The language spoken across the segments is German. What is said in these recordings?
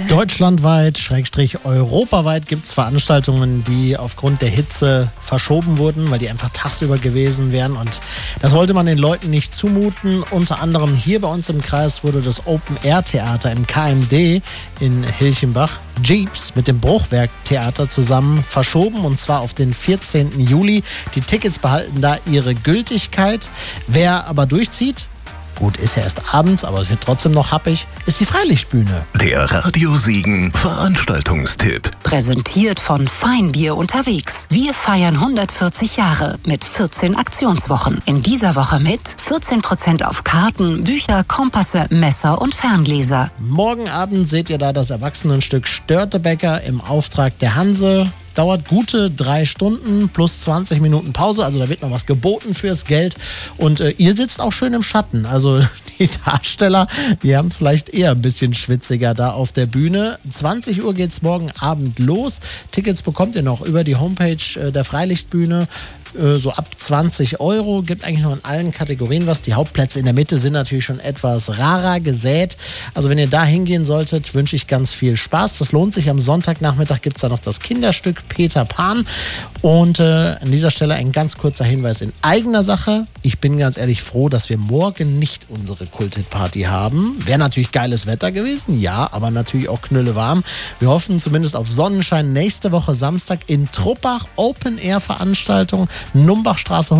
Deutschlandweit, europaweit gibt es Veranstaltungen, die aufgrund der Hitze verschoben wurden, weil die einfach tagsüber gewesen wären. Und das wollte man den Leuten nicht zumuten. Unter anderem hier bei uns im Kreis wurde das Open-Air-Theater im KMD in Hilchenbach, Jeeps, mit dem Bruchwerk-Theater zusammen verschoben, und zwar auf den 14. Juli. Die Tickets behalten da ihre Gültigkeit. Wer aber durchzieht, gut, ist ja erst abends, aber es wird trotzdem noch happig, ist die Freilichtbühne. Der Radio Siegen Veranstaltungstipp. Präsentiert von Feinbier unterwegs. Wir feiern 140 Jahre mit 14 Aktionswochen. In dieser Woche mit 14% auf Karten, Bücher, Kompasse, Messer und Ferngläser. Morgen Abend seht ihr da das Erwachsenenstück Störtebeker im Auftrag der Hanse. Dauert gute 3 Stunden plus 20 Minuten Pause, also da wird noch was geboten fürs Geld. Und ihr sitzt auch schön im Schatten, also die Darsteller, die haben es vielleicht eher ein bisschen schwitziger da auf der Bühne. 20 Uhr geht's morgen Abend los. Tickets bekommt ihr noch über die Homepage der Freilichtbühne. So ab 20 Euro, gibt eigentlich noch in allen Kategorien was. Die Hauptplätze in der Mitte sind natürlich schon etwas rarer gesät. Also wenn ihr da hingehen solltet, wünsche ich ganz viel Spaß. Das lohnt sich. Am Sonntagnachmittag gibt es da noch das Kinderstück Peter Pan. Und an dieser Stelle ein ganz kurzer Hinweis in eigener Sache. Ich bin ganz ehrlich froh, dass wir morgen nicht unsere Kult-Hit-Party haben. Wäre natürlich geiles Wetter gewesen, ja, aber natürlich auch knüllewarm. Wir hoffen zumindest auf Sonnenschein. Nächste Woche Samstag in Truppach, Open-Air-Veranstaltung, Numbachstraße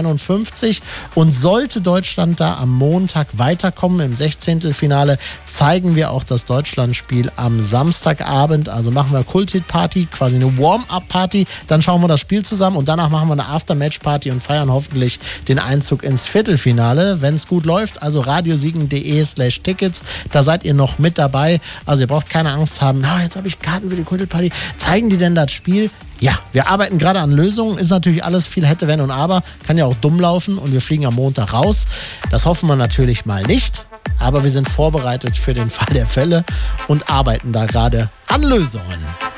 151. Und sollte Deutschland da am Montag weiterkommen im 16. Finale, zeigen wir auch das Deutschlandspiel am Samstagabend. Also machen wir Kult-Hit-Party, quasi eine Warm-Up-Party. Dann schauen wir das Spiel zusammen und danach machen wir eine After-Match-Party und feiern hoffentlich den Einzug ins Viertelfinale, wenn es gut läuft. Also radiosiegen.de/Tickets, da seid ihr noch mit dabei. Also ihr braucht keine Angst haben, jetzt habe ich Karten für die Kult-Hit-Party. Zeigen die denn das Spiel? Ja, wir arbeiten gerade an Lösungen. Ist natürlich alles viel hätte, wenn und aber. Kann ja auch dumm laufen und wir fliegen am Montag raus. Das hoffen wir natürlich mal nicht. Aber wir sind vorbereitet für den Fall der Fälle und arbeiten da gerade an Lösungen.